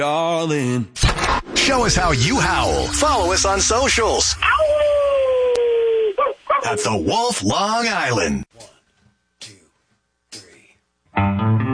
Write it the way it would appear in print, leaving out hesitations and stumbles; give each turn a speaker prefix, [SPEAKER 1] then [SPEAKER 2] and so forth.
[SPEAKER 1] darling.
[SPEAKER 2] Show us how you howl. Follow us on socials. At The Wolf Long Island.